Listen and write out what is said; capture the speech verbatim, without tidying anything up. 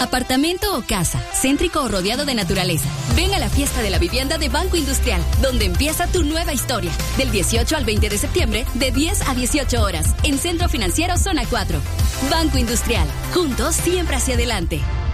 Apartamento o casa, céntrico o rodeado de naturaleza. Ven a la fiesta de la vivienda de Banco Industrial, donde empieza tu nueva historia. Del dieciocho al veinte de septiembre, de diez a dieciocho horas, en Centro Financiero Zona cuatro. Banco Industrial, juntos siempre hacia adelante.